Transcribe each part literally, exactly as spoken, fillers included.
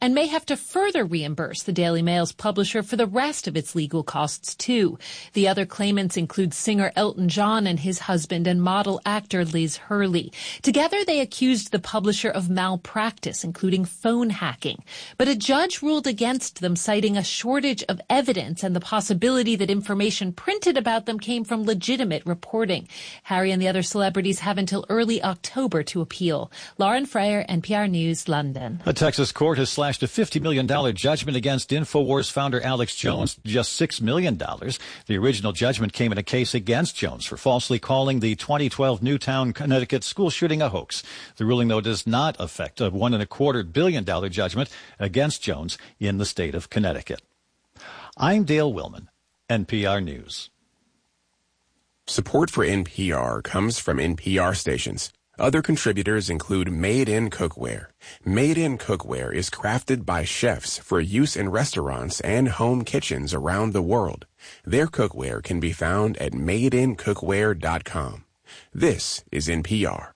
and may have to further reimburse the Daily Mail's publisher for the rest of its legal costs, too. The other claimants include singer Elton John and his husband and model actor Liz Hurley. Together, they accused the publisher of malpractice, including phone hacking. But a judge ruled against them, citing a shortage of evidence and the possibility that information printed about them came from legitimate reporting. Harry and the other celebrities have until early October to appeal. Lauren Freyer, N P R News, London. A Texas court has slashed a fifty million dollars judgment against InfoWars founder Alex Jones, just six million dollars. The original judgment came in a case against Jones for falsely calling the twenty twelve Newtown, Connecticut school shooting a hoax. The ruling, though, does not affect a one and a quarter billion dollar judgment against Jones in the state of Connecticut. I'm Dale Willman, N P R News. Support for N P R comes from N P R stations. Other contributors include Made in Cookware. Made in Cookware is crafted by chefs for use in restaurants and home kitchens around the world. Their cookware can be found at made in cookware dot com. This is N P R.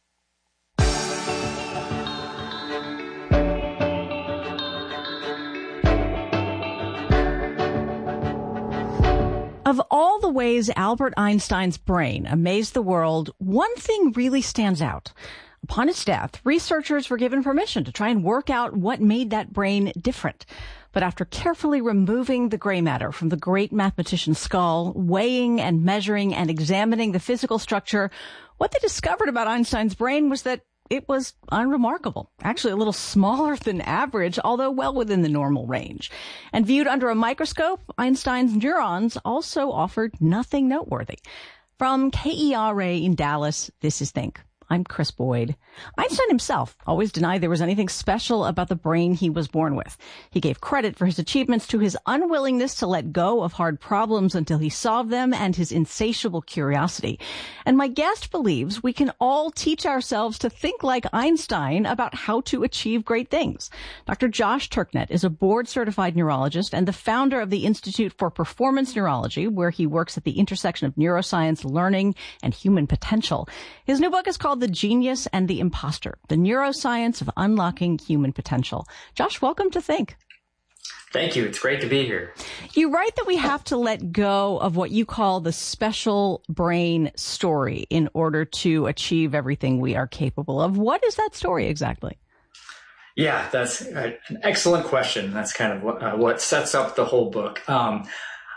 Of all the ways Albert Einstein's brain amazed the world, one thing really stands out. Upon his death, researchers were given permission to try and work out what made that brain different. But after carefully removing the gray matter from the great mathematician's skull, weighing and measuring and examining the physical structure, what they discovered about Einstein's brain was that it was unremarkable, actually a little smaller than average, although well within the normal range. And viewed under a microscope, Einstein's neurons also offered nothing noteworthy. From K E R A in Dallas, this is Think. I'm Chris Boyd. Einstein himself always denied there was anything special about the brain he was born with. He gave credit for his achievements to his unwillingness to let go of hard problems until he solved them and his insatiable curiosity. And my guest believes we can all teach ourselves to think like Einstein about how to achieve great things. Doctor Josh Turknett is a board-certified neurologist and the founder of the Institute for Performance Neurology, where he works at the intersection of neuroscience, learning, and human potential. His new book is called The Genius and the Imposter, the neuroscience of unlocking human potential. Josh, welcome to Think. Thank you. It's great to be here. You write that we have to let go of what you call the special brain story in order to achieve everything we are capable of. What is that story exactly? Yeah, that's an excellent question. That's kind of what, uh, what sets up the whole book. Um,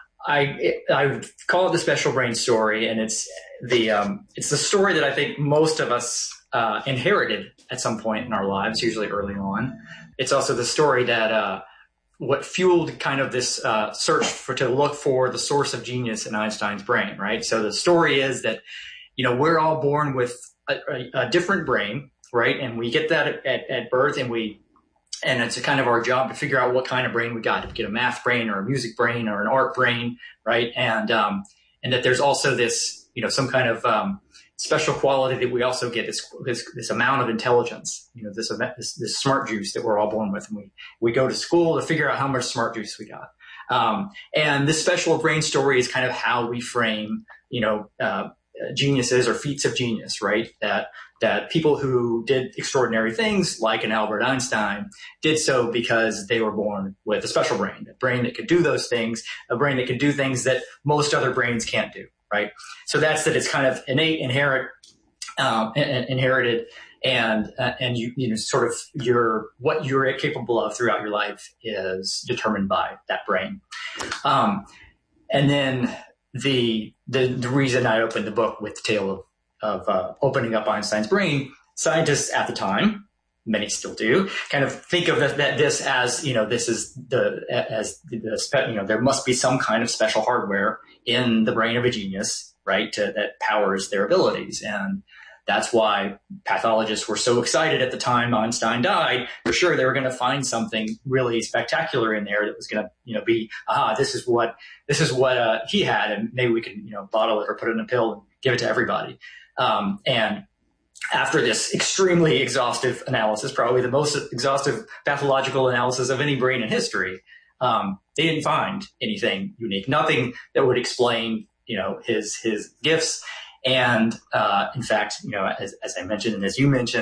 I I call it the special brain story, and it's the um, it's the story that I think most of us uh, inherited at some point in our lives, usually early on. It's also the story that uh, what fueled kind of this uh, search for to look for the source of genius in Einstein's brain, right? So the story is that, you know, we're all born with a, a, a different brain, right? And we get that at, at, at birth, and we And it's a kind of our job to figure out what kind of brain we got. If we get a math brain or a music brain or an art brain, right? And um, and that there's also this, you know, some kind of um, special quality that we also get this this, this amount of intelligence, you know, this, this this smart juice that we're all born with. And we we go to school to figure out how much smart juice we got. Um, and this special brain story is kind of how we frame, you know, uh, geniuses or feats of genius, right? That that people who did extraordinary things, like an Albert Einstein, did so because they were born with a special brain, a brain that could do those things, a brain that could do things that most other brains can't do, right? So that's that it's kind of innate, inherent, um, inherited, and uh, and you you know sort of your what you're capable of throughout your life is determined by that brain, um, and then the the the reason I opened the book with the tale of of uh, opening up Einstein's brain, scientists at the time, many still do, kind of think of that, that this as, you know, this is the, as the, the, you know, there must be some kind of special hardware in the brain of a genius, right, to, that powers their abilities. And that's why pathologists were so excited at the time Einstein died. For sure, they were going to find something really spectacular in there that was going to, you know, be, aha, this is what, this is what uh, he had, and maybe we can, you know, bottle it or put it in a pill and give it to everybody. Um, and after this extremely exhaustive analysis, probably the most exhaustive pathological analysis of any brain in history, um, they didn't find anything unique, nothing that would explain, you know, his his gifts. And uh, in fact, you know, as, as I mentioned and as you mentioned,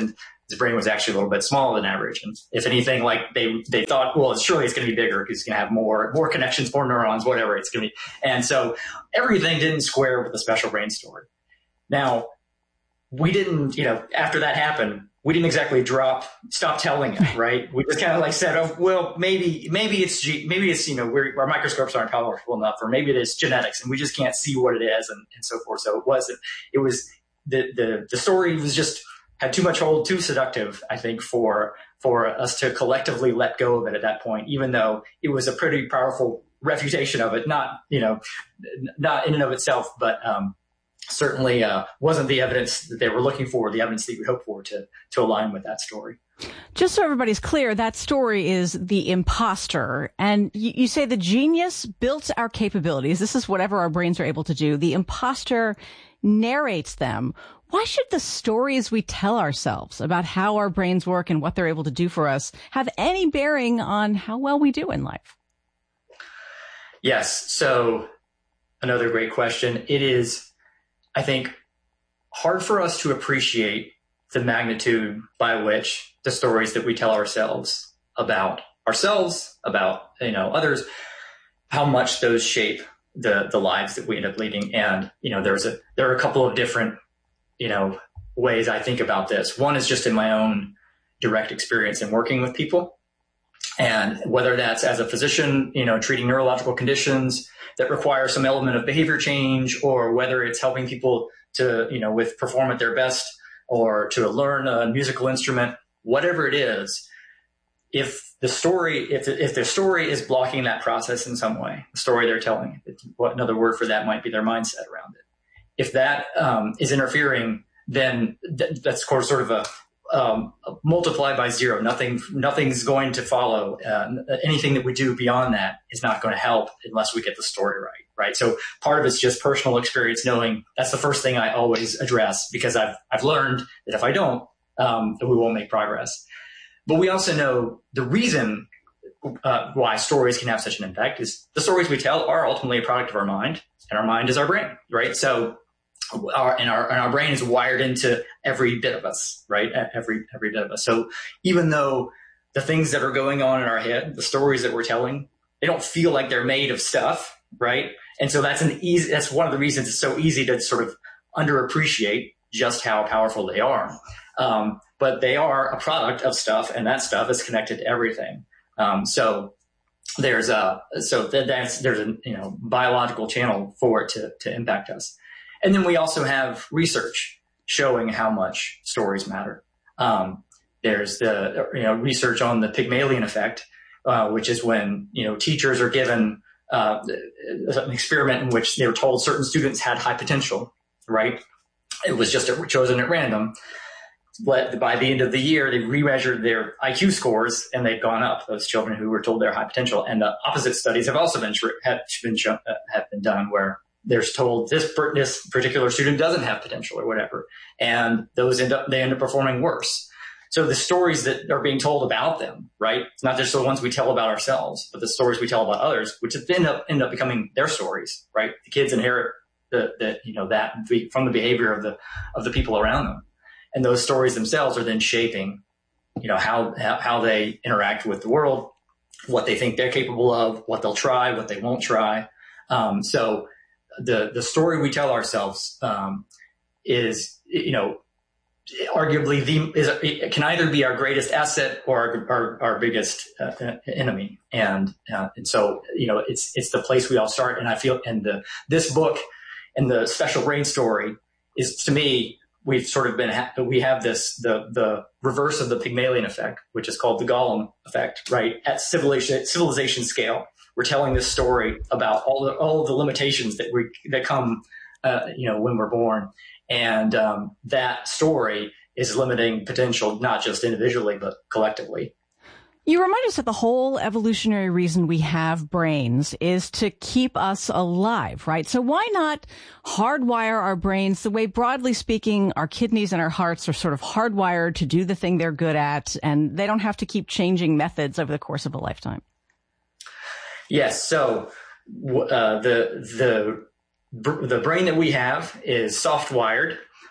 his brain was actually a little bit smaller than average. And if anything, like they, they thought, well, surely it's going to be bigger because it's going to have more, more connections, more neurons, whatever it's going to be. And so everything didn't square with the special brain story. Now, we didn't, you know, after that happened, we didn't exactly drop, stop telling it, right? We just kind of like said, oh, well, maybe, maybe it's, maybe it's, you know, we're, our microscopes aren't powerful enough, or maybe it is genetics and we just can't see what it is and, and so forth. So it wasn't, it was, the, the, the story was just, had too much hold, too seductive, I think, for, for us to collectively let go of it at that point, even though it was a pretty powerful refutation of it, not, you know, not in and of itself, but, um, certainly uh, wasn't the evidence that they were looking for, the evidence that you would hope for to to align with that story. Just so everybody's clear, that story is The Imposter. And you, you say the genius built our capabilities. This is whatever our brains are able to do. The imposter narrates them. Why should the stories we tell ourselves about how our brains work and what they're able to do for us have any bearing on how well we do in life? Yes. So another great question. It is, I think, hard for us to appreciate the magnitude by which the stories that we tell ourselves about ourselves, about, you know, others, how much those shape the the lives that we end up leading. And, you know, there's a there are a couple of different, you know, ways I think about this. One is just in my own direct experience in working with people. And whether that's as a physician, you know, treating neurological conditions that require some element of behavior change, or whether it's helping people to, you know, with perform at their best or to learn a musical instrument, whatever it is, if the story, if, if the story is blocking that process in some way, the story they're telling, what another word for that might be their mindset around it. If that um, is interfering, then th- that's of course sort of a, Um, multiplied by zero. Nothing, nothing's going to follow. Uh, anything that we do beyond that is not going to help unless we get the story right, right? So part of it's just personal experience, knowing that's the first thing I always address, because I've I've learned that if I don't, um, we won't make progress. But we also know the reason uh, why stories can have such an impact is the stories we tell are ultimately a product of our mind, and our mind is our brain, right? So Our, and our and our brain is wired into every bit of us, right? Every every bit of us. So even though the things that are going on in our head, the stories that we're telling, they don't feel like they're made of stuff, right? And so that's an easy. That's one of the reasons it's so easy to sort of underappreciate just how powerful they are. Um, but they are a product of stuff, and that stuff is connected to everything. Um, so there's a so that, that's there's a you know biological channel for it to to impact us. And then we also have research showing how much stories matter. Um, there's the you know research on the Pygmalion effect, uh, which is when you know teachers are given uh, an experiment in which they were told certain students had high potential. Right? It was just chosen at random. But by the end of the year, they remeasured their I Q scores, and they've gone up. Those children who were told they're high potential, and the opposite studies have also been have been shown, uh, have been done where they're told this this particular student doesn't have potential or whatever, and those end up they end up performing worse. So the stories that are being told about them, right? It's not just the ones we tell about ourselves, but the stories we tell about others, which end up end up becoming their stories, right? The kids inherit the, the you know that from the behavior of the of the people around them, and those stories themselves are then shaping, you know, how how, how they interact with the world, what they think they're capable of, what they'll try, what they won't try. Um, so. The the story we tell ourselves um, is, you know, arguably the is it can either be our greatest asset or our our, our biggest uh, enemy, and uh, and so you know it's it's the place we all start. And I feel, and the this book and the special brain story is, to me, we've sort of been we have this the the reverse of the Pygmalion effect, which is called the Gollum effect, right? At civilization civilization scale. We're telling this story about all the all the limitations that we that come, uh, you know, when we're born, and um, that story is limiting potential not just individually but collectively. You remind us that the whole evolutionary reason we have brains is to keep us alive, right? So why not hardwire our brains the way, broadly speaking, our kidneys and our hearts are sort of hardwired to do the thing they're good at, and they don't have to keep changing methods over the course of a lifetime? Yes. So uh, the the the brain that we have is soft wired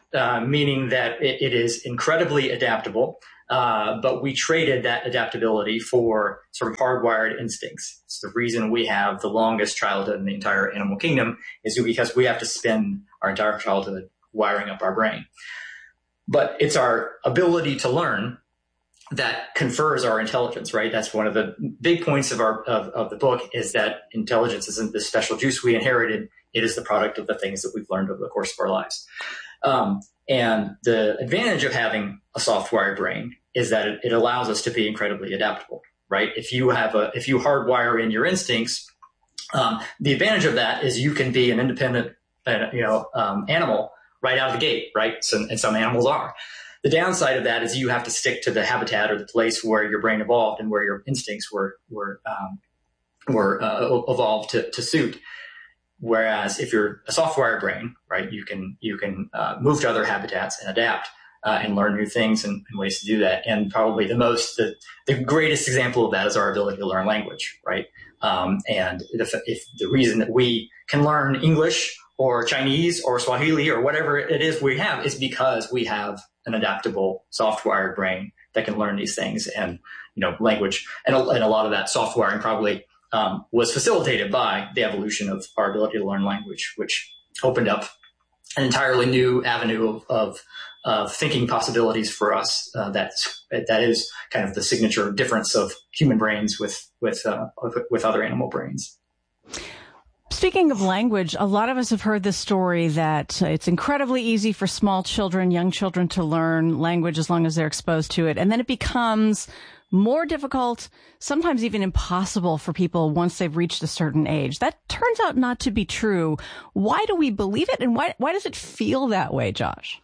uh, meaning that it, it is incredibly adaptable. Uh, but we traded that adaptability for sort of hardwired instincts. It's the reason we have the longest childhood in the entire animal kingdom is because we have to spend our entire childhood wiring up our brain. But it's our ability to learn that confers our intelligence, right? That's one of the big points of our of, of the book is that intelligence isn't this special juice we inherited. It is the product of the things that we've learned over the course of our lives. Um, and the advantage of having a soft-wired brain is that it, it allows us to be incredibly adaptable, right? If you have a if you hardwire in your instincts, um, the advantage of that is you can be an independent, uh, you know, um, animal right out of the gate, right? So, and some animals are. The downside of that is you have to stick to the habitat or the place where your brain evolved and where your instincts were were um, were uh, evolved to, to suit. Whereas if you're a soft-wired brain, right, you can you can uh, move to other habitats and adapt uh, and learn new things and, and ways to do that. And probably the most the, the greatest example of that is our ability to learn language, right? Um, and the, if the reason that we can learn English or Chinese or Swahili or whatever it is we have is because we have an adaptable soft-wired brain that can learn these things and, you know, language. And a, and a lot of that soft wiring probably um, was facilitated by the evolution of our ability to learn language, which opened up an entirely new avenue of, of, of thinking possibilities for us. Uh, that's, that is kind of the signature difference of human brains with, with, uh, with other animal brains. Speaking of language, a lot of us have heard this story that it's incredibly easy for small children, young children to learn language as long as they're exposed to it. And then it becomes more difficult, sometimes even impossible for people once they've reached a certain age. That turns out not to be true. Why do we believe it? And why, why does it feel that way, Josh?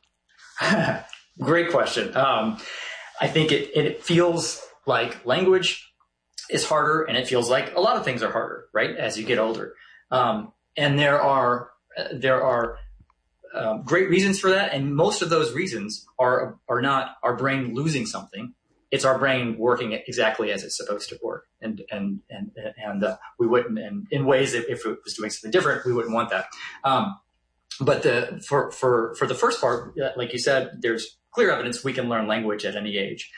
Great question. Um, I think it, it feels like language is harder, and it feels like a lot of things are harder, right, as you get older. Um, and there are there are um, great reasons for that, and most of those reasons are are not our brain losing something; it's our brain working exactly as it's supposed to work, and and and and uh, we wouldn't, and in ways that if it was doing something different, we wouldn't want that. Um, but the for for for the first part, like you said, there's clear evidence we can learn language at any age.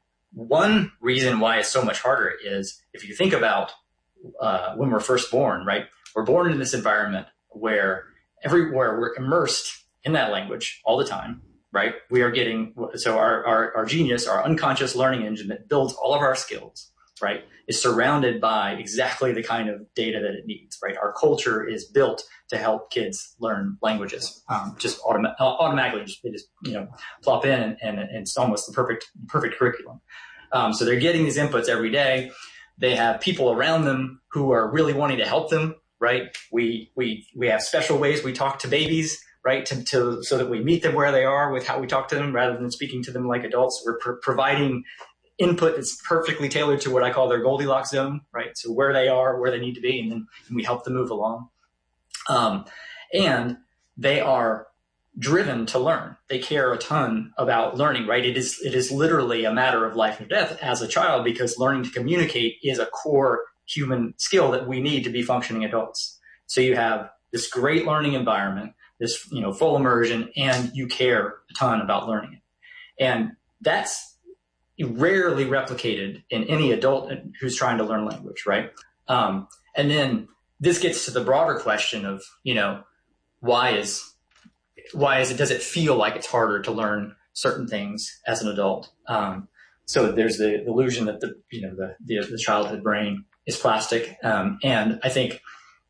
One reason why it's so much harder is if you think about uh, when we're first born, right? We're born in this environment where everywhere we're immersed in that language all the time, right? We are getting, so our, our, our genius, our unconscious learning engine that builds all of our skills, right, is surrounded by exactly the kind of data that it needs, right? Our culture is built to help kids learn languages, um, just automa- automatically, just, they just, you know, plop in and, and, and it's almost the perfect, perfect curriculum. Um, so they're getting these inputs every day. They have people around them who are really wanting to help them. Right. We, we, we have special ways we talk to babies, right. To, to, so that we meet them where they are with how we talk to them rather than speaking to them like adults. We're pr- providing input that's perfectly tailored to what I call their Goldilocks zone, right. So where they are, where they need to be, and then and we help them move along. Um, and they are driven to learn. They care a ton about learning, right. It is, it is literally a matter of life and death as a child because learning to communicate is a core human skill that we need to be functioning adults. So you have this great learning environment, this, you know, full immersion, and you care a ton about learning it. And that's rarely replicated in any adult who's trying to learn language, right? Um, and then this gets to the broader question of, you know, why is, why is it, does it feel like it's harder to learn certain things as an adult? Um, so there's the illusion that the, you know, the, the, the childhood brain is plastic. Um, and I think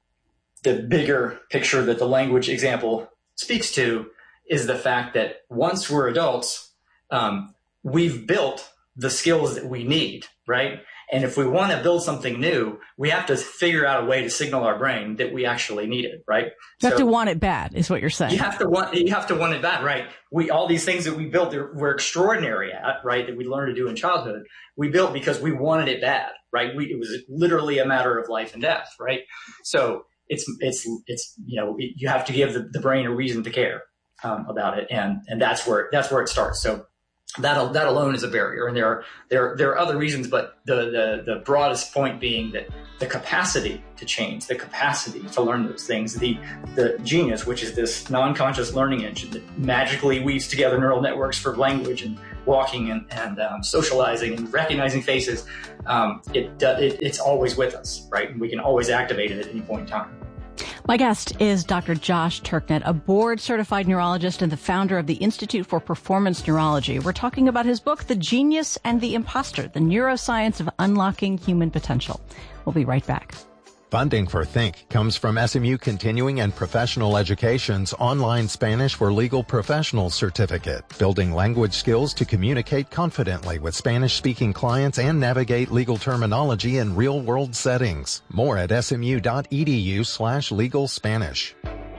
the bigger picture that the language example speaks to is the fact that once we're adults, um, we've built the skills that we need, right? And if we want to build something new, we have to figure out a way to signal our brain that we actually need it, right? You so have to want it bad, is what you're saying. You have to want, you have to want it bad, right? We, all these things that we built, we're extraordinary at, right? That we learned to do in childhood, we built because we wanted it bad, right? We, it was literally a matter of life and death, right? So it's, it's, it's, you know, you have to give the, the brain a reason to care, um, about it. And, and that's where, that's where it starts. So that that alone is a barrier. And there are there there are other reasons, but the the the broadest point being that the capacity to change, the capacity to learn those things, the the genius, which is this non-conscious learning engine that magically weaves together neural networks for language and walking and, and um, socializing and recognizing faces, um, it, it it's always with us, right? And we can always activate it at any point in time. My guest is Doctor Josh Turknett, a board-certified neurologist and the founder of the Institute for Performance Neurology. We're talking about his book, The Genius and the Imposter, The Neuroscience of Unlocking Human Potential. We'll be right back. Funding for Think comes from S M U Continuing and Professional Education's online Spanish for Legal Professionals certificate, building language skills to communicate confidently with Spanish-speaking clients and navigate legal terminology in real-world settings. More at smu.edu slash legal Spanish.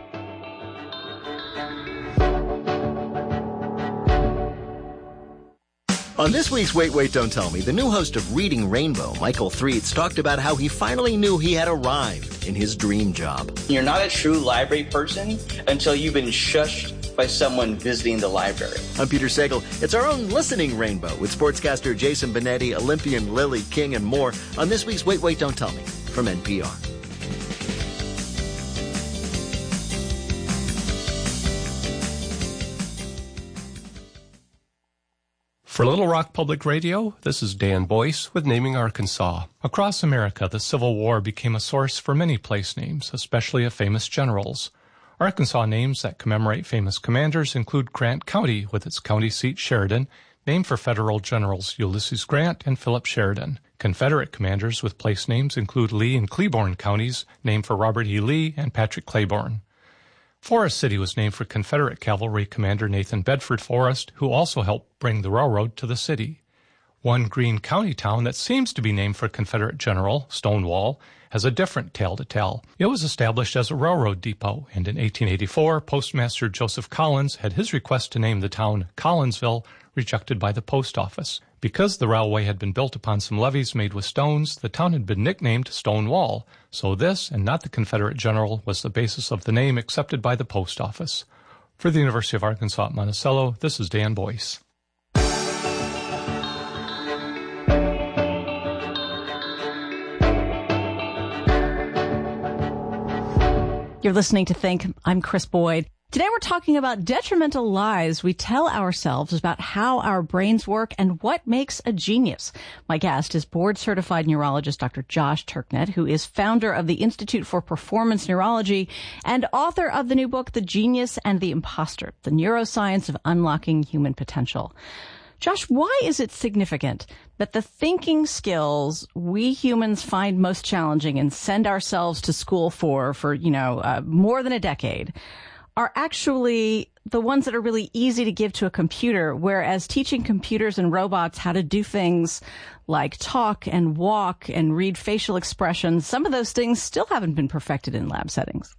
On this week's Wait, Wait, Don't Tell Me, the new host of Reading Rainbow, Michael Threets, talked about how he finally knew he had arrived in his dream job. You're not a true library person until you've been shushed by someone visiting the library. I'm Peter Sagal. It's our own listening rainbow with sportscaster Jason Benetti, Olympian Lily King, and more on this week's Wait, Wait, Don't Tell Me from N P R. For Little Rock Public Radio, this is Dan Boyce with Naming Arkansas. Across America, the Civil War became a source for many place names, especially of famous generals. Arkansas names that commemorate famous commanders include Grant County, with its county seat Sheridan, named for Federal Generals Ulysses Grant and Philip Sheridan. Confederate commanders with place names include Lee and Claiborne counties, named for Robert E. Lee and Patrick Claiborne. Forest City was named for Confederate Cavalry Commander Nathan Bedford Forrest, who also helped bring the railroad to the city. One Greene County town that seems to be named for Confederate General, Stonewall, has a different tale to tell. It was established as a railroad depot, and in eighteen eighty-four, Postmaster Joseph Collins had his request to name the town Collinsville rejected by the post office. Because the railway had been built upon some levees made with stones, the town had been nicknamed Stonewall, so this, and not the Confederate general, was the basis of the name accepted by the post office. For the University of Arkansas at Monticello, this is Dan Boyce. You're listening to Think. I'm Chris Boyd. Today we're talking about detrimental lies we tell ourselves about how our brains work and what makes a genius. My guest is board-certified neurologist Doctor Josh Turknett, who is founder of the Institute for Performance Neurology and author of the new book, The Genius and the Imposter, The Neuroscience of Unlocking Human Potential. Josh, why is it significant that the thinking skills we humans find most challenging and send ourselves to school for, for, you know, uh, more than a decade, are actually the ones that are really easy to give to a computer, whereas teaching computers and robots how to do things like talk and walk and read facial expressions, some of those things still haven't been perfected in lab settings?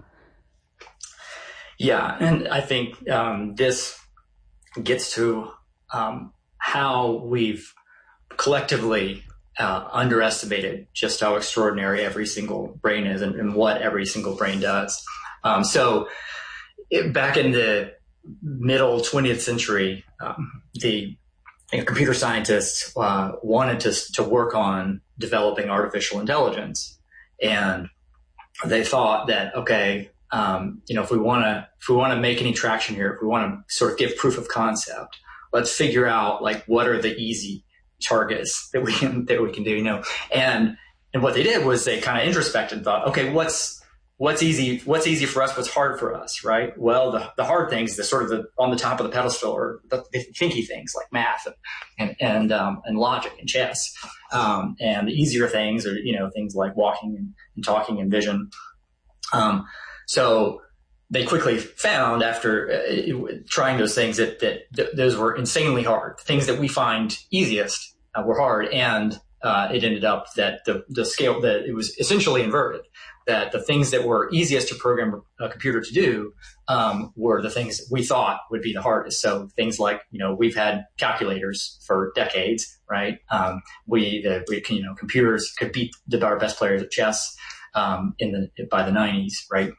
Yeah, and I think um, this gets to um, how we've collectively uh, underestimated just how extraordinary every single brain is and, and what every single brain does. Um, so it, back in the middle twentieth century, um, the you know, computer scientists uh, wanted to, to work on developing artificial intelligence. And they thought that, okay, um, you know, if we want to if we want to make any traction here, if we want to sort of give proof of concept, let's figure out like what are the easy targets that we can that we can do, you know. And and what they did was they kind of introspected and thought, okay, what's what's easy what's easy for us, what's hard for us, right? Well, the the hard things, the sort of the on the top of the pedestal, or the, the thinky things like math and and um, and logic and chess. Um, and the easier things are, you know, things like walking and, and talking and vision. Um, so they quickly found after uh, trying those things that, that th- those were insanely hard. The things that we find easiest uh, were hard, and uh, it ended up that the the scale that it was essentially inverted. That the things that were easiest to program a computer to do um, were the things that we thought would be the hardest. So things like, you know, we've had calculators for decades, right? Um, we, the, we, you know, computers could beat the our best players at chess um, in the by the nineties, right?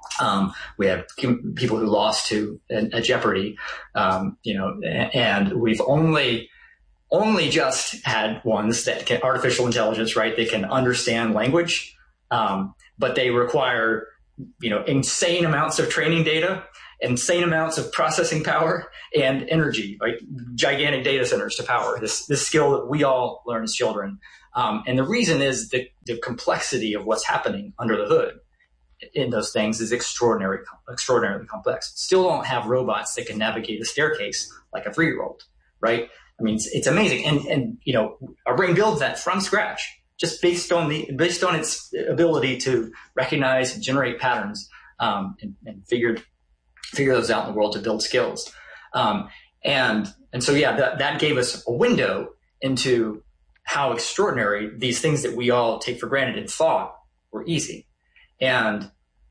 Um, we have people who lost to a, a Jeopardy, um, you know, and we've only only just had ones that can artificial intelligence, right? They can understand language, um, but they require, you know, insane amounts of training data, insane amounts of processing power and energy, like gigantic data centers to power this, this skill that we all learn as children. Um, and the reason is the, the complexity of what's happening under the hood in those things is extraordinary, extraordinarily complex. Still don't have robots that can navigate a staircase like a three-year-old, right? I mean, it's, it's amazing. And, and, you know, our brain builds that from scratch, just based on the, based on its ability to recognize and generate patterns, um, and, and figure, figure those out in the world to build skills. Um, and, and so, yeah, that, that gave us a window into how extraordinary these things that we all take for granted and thought were easy. And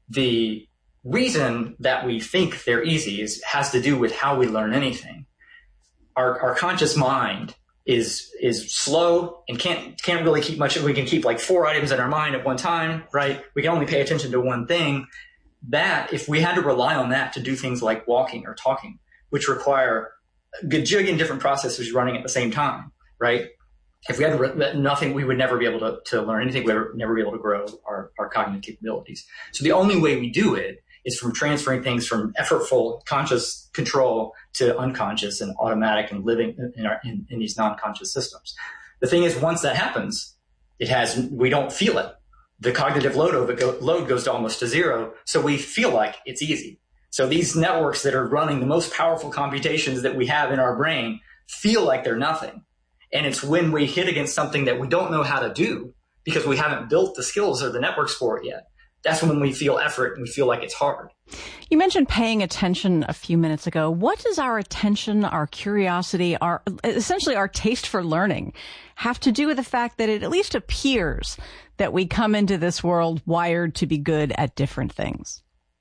the reason that we think they're easy is, has to do with how we learn anything. Our, our conscious mind is, is slow and can't, can't really keep much. We can keep like four items in our mind at one time, right? We can only pay attention to one thing. That, if we had to rely on that to do things like walking or talking, which require a gajillion different processes running at the same time, right? If we had to re- nothing, we would never be able to, to learn anything. We would never be able to grow our, our cognitive capabilities. So the only way we do it is from transferring things from effortful conscious control to unconscious and automatic and living in, our, in, in these non-conscious systems. The thing is, once that happens, it has, we don't feel it. The cognitive load of it go, load goes to almost to zero. So we feel like it's easy. So these networks that are running the most powerful computations that we have in our brain feel like they're nothing. And it's when we hit against something that we don't know how to do because we haven't built the skills or the networks for it yet. That's when we feel effort and we feel like it's hard. You mentioned paying attention a few minutes ago. What does our attention, our curiosity, our essentially our taste for learning have to do with the fact that it at least appears that we come into this world wired to be good at different things?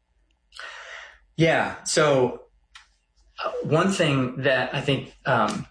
Yeah. So uh, one thing that I think um,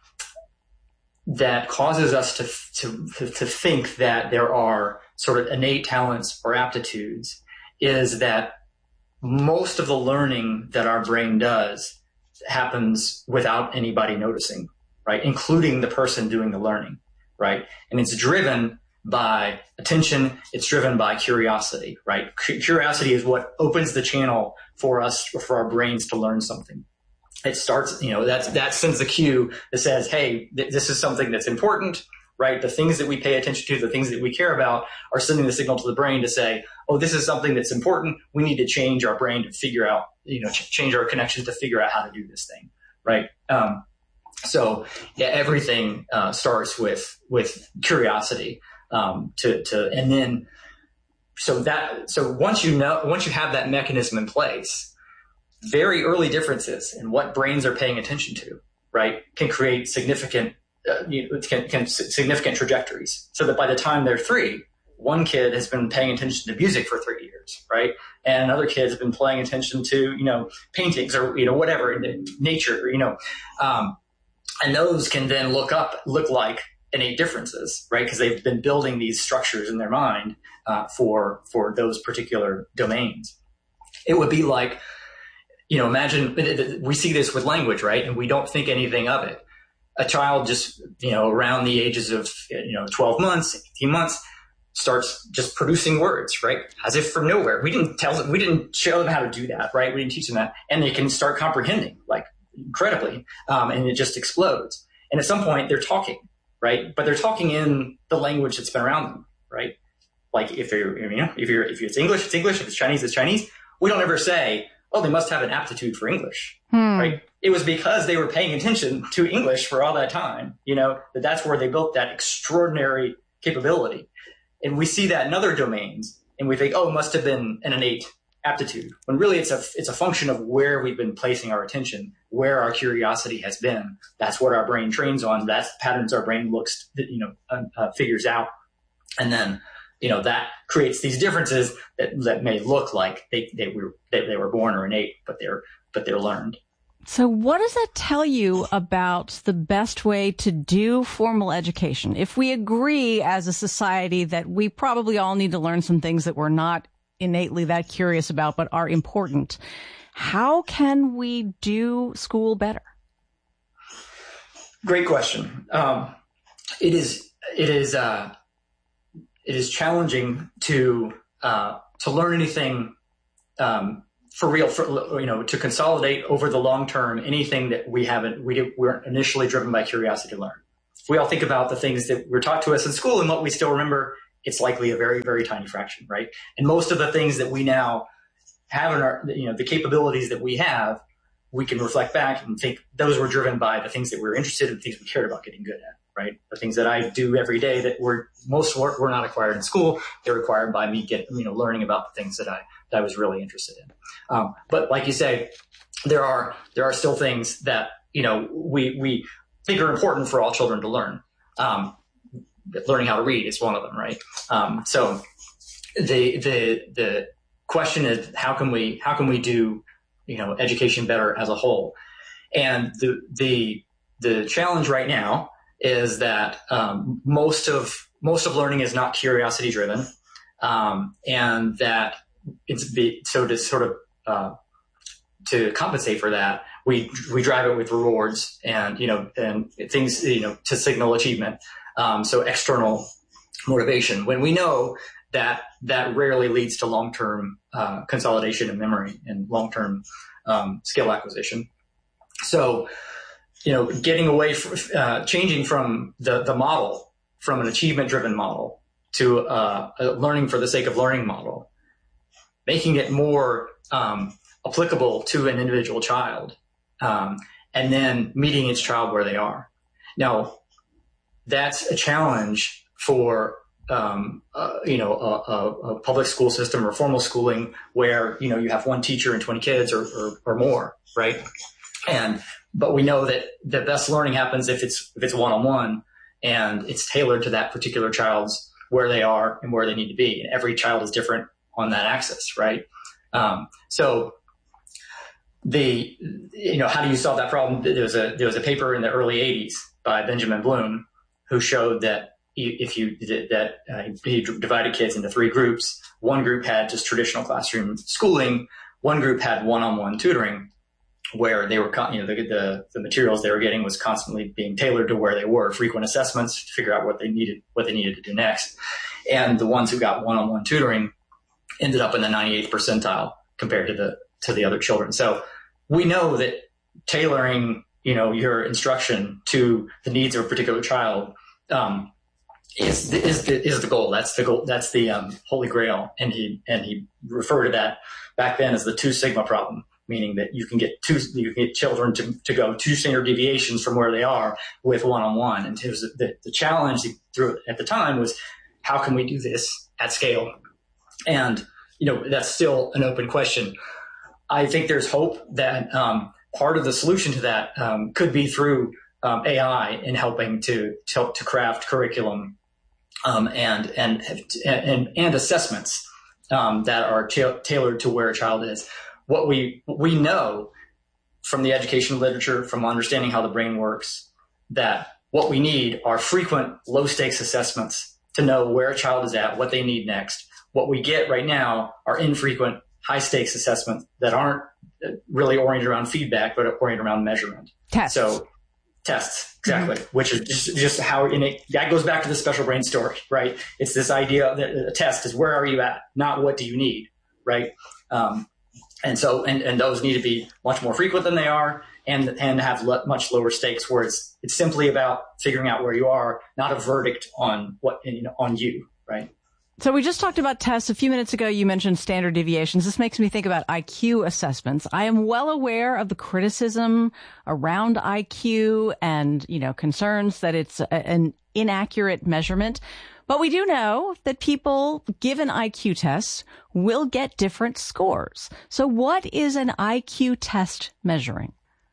that causes us to, to to think that there are sort of innate talents or aptitudes is that most of the learning that our brain does happens without anybody noticing, right? Including the person doing the learning, right? And it's driven by attention. It's driven by curiosity, right? C- curiosity is what opens the channel for us, for our brains to learn something. It starts, you know, that's, that sends a cue that says, hey, th- this is something that's important, right? The things that we pay attention to, the things that we care about are sending the signal to the brain to say, oh, this is something that's important. We need to change our brain to figure out, you know, ch- change our connections to figure out how to do this thing, right? Um, so yeah, everything uh, starts with, with curiosity. Um, to, to, and then, so that, so once you know, once you have that mechanism in place, very early differences in what brains are paying attention to, right, can create significant, uh, you know, can, can significant trajectories. So that by the time they're three, one kid has been paying attention to music for three years, right, and another kid has been paying attention to, you know, paintings or, you know, whatever, nature, you know, um, and those can then look up, look like innate differences, right? Because they've been building these structures in their mind uh, for for those particular domains. It would be like, you know, imagine we see this with language, right? And we don't think anything of it. A child just, you know, around the ages of, you know, twelve months, eighteen months, starts just producing words, right? As if from nowhere. We didn't tell them, we didn't show them how to do that, right? We didn't teach them that. And they can start comprehending, like, incredibly. Um, and it just explodes. And at some point, they're talking. Right, but they're talking in the language that's been around them, right? Like if you're, you know, if you're, if it's English, it's English. If it's Chinese, it's Chinese. We don't ever say, oh, they must have an aptitude for English, hmm. right? It was because they were paying attention to English for all that time, you know, that that's where they built that extraordinary capability. And we see that in other domains, and we think, oh, it must have been an innate aptitude. When really it's a it's a function of where we've been placing our attention, where our curiosity has been. That's what our brain trains on. That's patterns our brain looks, you know, uh, uh, figures out, and then, you know, that creates these differences that, that may look like they they were they, they were born or innate, but they're but they're learned. So what does that tell you about the best way to do formal education? If we agree as a society that we probably all need to learn some things that we're not innately that curious about, but are important. How can we do school better? Great question. Um, it is, it is, uh, it is challenging to, uh, to learn anything, um, for real, for, you know, to consolidate over the long term, anything that we haven't, we weren't initially driven by curiosity to learn. If we all think about the things that were taught to us in school and what we still remember, it's likely a very, very tiny fraction, right? And most of the things that we now have in our, you know, the capabilities that we have, we can reflect back and think those were driven by the things that we were interested in, the things we cared about getting good at, right? The things that I do every day that were, most were, were not acquired in school. They're acquired by me get, you know, learning about the things that I, that I was really interested in. Um, but like you say, there are, there are still things that, you know, we, we think are important for all children to learn. Um, learning how to read is one of them, right? Um, so the, the, the question is, how can we, how can we do, you know, education better as a whole? And the, the, the challenge right now is that, um, most of, most of learning is not curiosity driven. Um, and that it's be, so to sort of, uh, to compensate for that, we, we drive it with rewards and, you know, and things, you know, to signal achievement. Um, so external motivation, when we know that that rarely leads to long-term uh, consolidation of memory and long-term um, skill acquisition. So, you know, getting away from, uh, changing from the, the model, from an achievement-driven model to uh, a learning for the sake of learning model, making it more um, applicable to an individual child, um, and then meeting each child where they are. Now, that's a challenge for, um, uh, you know, a, a, a public school system or formal schooling where, you know, you have one teacher and twenty kids or, or, or more, right? And, but we know that the best learning happens if it's, if it's one-on-one and it's tailored to that particular child's where they are and where they need to be. And every child is different on that axis, right? Um, so the, you know, how do you solve that problem? There was a, there was a paper in the early eighties by Benjamin Bloom, who showed that if you that uh, he divided kids into three groups. One group had just traditional classroom schooling. One group had one-on-one tutoring, where they were, you know, the, the the materials they were getting was constantly being tailored to where they were, frequent assessments to figure out what they needed, what they needed to do next. And the ones who got one-on-one tutoring ended up in the ninety-eighth percentile compared to the to the other children. So we know that tailoring, you know, your instruction to the needs of a particular child, um, is the, is the, is the goal. That's the goal. That's the, um, holy grail. And he, and he referred to that back then as the two sigma problem, meaning that you can get two, you can get children to, to go two standard deviations from where they are with one-on-one. And it was the, the challenge through at the time was, how can we do this at scale? And, you know, that's still an open question. I think there's hope that, um, part of the solution to that um, could be through um, A I in helping to to, to craft curriculum um, and, and and and assessments um, that are ta- tailored to where a child is. What we we know from the education literature, from understanding how the brain works, that what we need are frequent low stakes assessments to know where a child is at, what they need next. What we get right now are infrequent high stakes assessments that aren't really oriented around feedback, but oriented around measurement. Tests. So tests, exactly, mm-hmm. which is just, just how, and it, that goes back to the special brain story, right? It's this idea that a test is where are you at, not what do you need, right? Um, and so, and, and those need to be much more frequent than they are and, and have le- much lower stakes where it's, it's simply about figuring out where you are, not a verdict on what, you know, on you, right? So we just talked about tests. A few minutes ago, you mentioned standard deviations. This makes me think about I Q assessments. I am well aware of the criticism around I Q and, you know, concerns that it's a, an inaccurate measurement. But we do know that people given I Q tests will get different scores. So what is an I Q test measuring?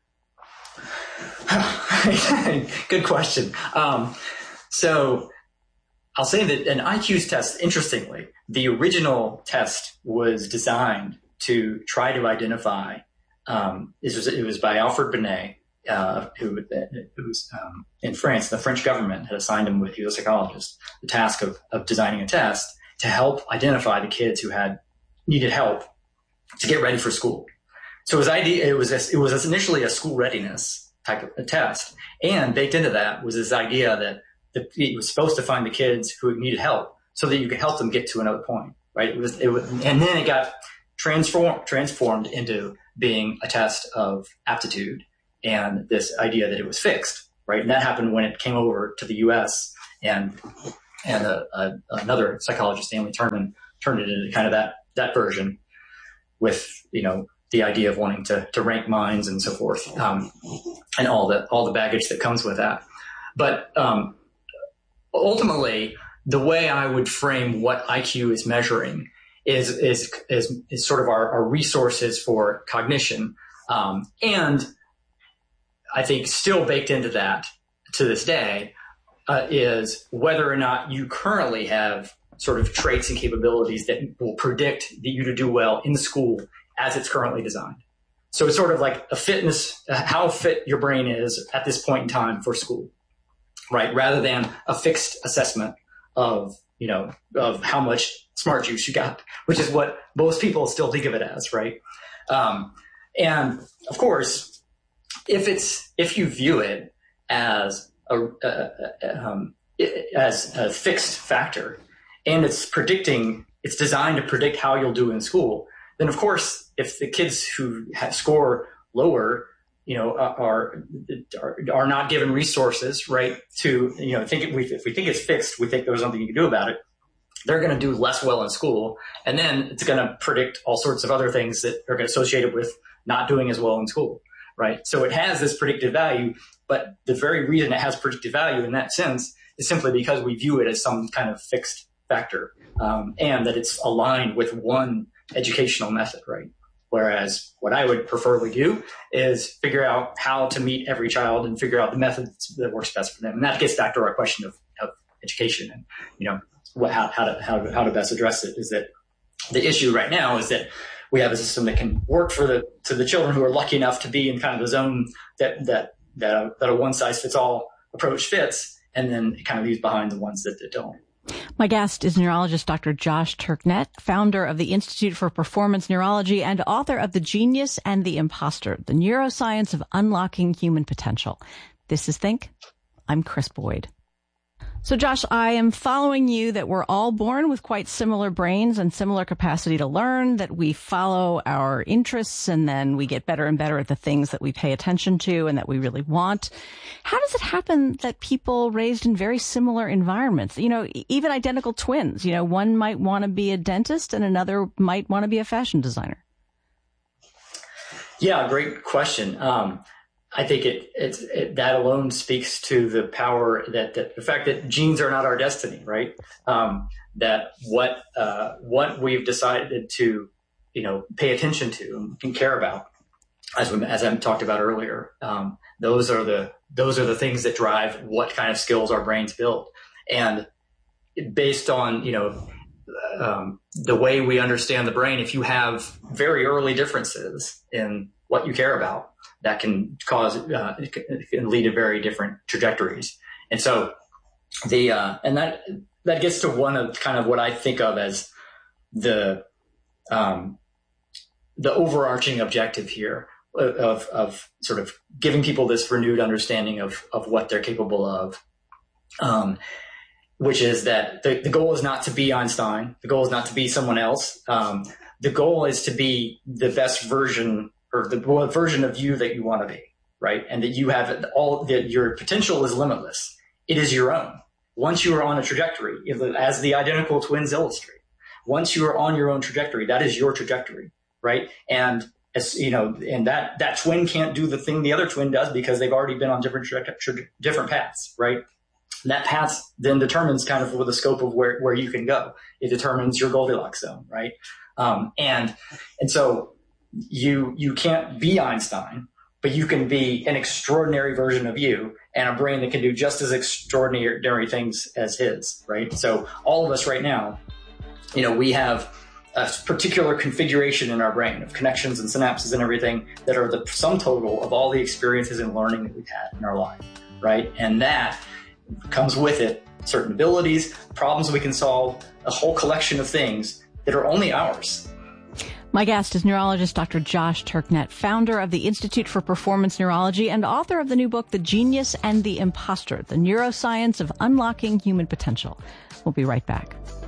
Good question. Um, so I'll say that an I Q test, interestingly, the original test was designed to try to identify, um, it was, it was by Alfred Binet, uh, who, who was, um, in France. The French government had assigned him, with, he was a psychologist, the task of, of designing a test to help identify the kids who had needed help to get ready for school. So his idea, it was, a, it was initially a school readiness type of a test. And baked into that was this idea that the, it was supposed to find the kids who needed help so that you could help them get to another point, right? It was, it was, and then it got transformed, transformed into being a test of aptitude and this idea that it was fixed, right? And that happened when it came over to the U S and, and a, a, another psychologist, Stanley Terman, turned it into kind of that, that version with, you know, the idea of wanting to, to rank minds and so forth, um, and all the, all the baggage that comes with that. But, um, ultimately, the way I would frame what I Q is measuring is, is, is, is sort of our, our resources for cognition. Um, and I think still baked into that to this day, uh, is whether or not you currently have sort of traits and capabilities that will predict that you to do well in school as it's currently designed. So it's sort of like a fitness, how fit your brain is at this point in time for school, right? Rather than a fixed assessment of, you know, of how much smart juice you got, which is what most people still think of it as, right? Um, and of course, if it's, if you view it as a, a, a um, as a fixed factor and it's predicting, it's designed to predict how you'll do in school, then of course, if the kids who have, score lower, you know, are, are are not given resources, right, to, you know, think if we, if we think it's fixed, we think there's nothing you can do about it, they're going to do less well in school. And then it's going to predict all sorts of other things that are associated with not doing as well in school, right? So it has this predictive value, but the very reason it has predictive value in that sense is simply because we view it as some kind of fixed factor, um, and that it's aligned with one educational method, right? Whereas what I would preferably do is figure out how to meet every child and figure out the methods that works best for them. And that gets back to our question of, of education and, you know, what, how, how to, how to, how to best address it. Is that the issue right now is that we have a system that can work for the, to the children who are lucky enough to be in kind of the zone that, that, that a, that a one size fits all approach fits. And then it kind of leaves behind the ones that, that don't. My guest is neurologist Doctor Josh Turknett, founder of the Institute for Performance Neurology and author of The Genius and the Imposter, The Neuroscience of Unlocking Human Potential. This is Think. I'm Chris Boyd. So, Josh, I am following you that we're all born with quite similar brains and similar capacity to learn, that we follow our interests and then we get better and better at the things that we pay attention to and that we really want. How does it happen that people raised in very similar environments, you know, even identical twins, you know, one might want to be a dentist and another might want to be a fashion designer? Yeah, great question. Um, I think it, it's, it, that alone speaks to the power that, that the fact that genes are not our destiny, right? Um, that what, uh, what we've decided to, you know, pay attention to and care about, as we, as I talked about earlier, um, those are the, those are the things that drive what kind of skills our brains build. And based on, you know, um, the way we understand the brain, if you have very early differences in what you care about, that can cause, uh, it can lead to very different trajectories. And so the, uh, and that, that gets to one of kind of what I think of as the, um, the overarching objective here of, of sort of giving people this renewed understanding of, of what they're capable of. Um, which is that the, the goal is not to be Einstein. The goal is not to be someone else. Um, the goal is to be the best version or the version of you that you want to be, right? And that you have all, that your potential is limitless. It is your own. Once you are on a trajectory, as the identical twins illustrate, once you are on your own trajectory, that is your trajectory, right? And as you know, and that, that twin can't do the thing the other twin does because they've already been on different, tra- different paths, right? And that path then determines kind of the scope of where, where you can go. It determines your Goldilocks zone, right? Um, and, and so, You you can't be Einstein, but you can be an extraordinary version of you and a brain that can do just as extraordinary things as his, right? So all of us right now, you know, we have a particular configuration in our brain of connections and synapses and everything that are the sum total of all the experiences and learning that we've had in our life, right? And that comes with it certain abilities, problems we can solve, a whole collection of things that are only ours. My guest is neurologist Doctor Josh Turknett, founder of the Institute for Performance Neurology and author of the new book, The Genius and the Imposter, The Neuroscience of Unlocking Human Potential. We'll be right back.